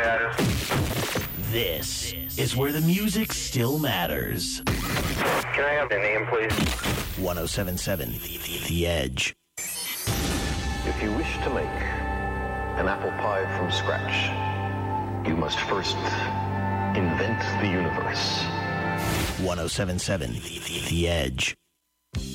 This is where the music still matters. Can I have the name, please? 107.7 The Edge. If you wish to make an apple pie from scratch, you must first invent the universe. 107.7 The Edge.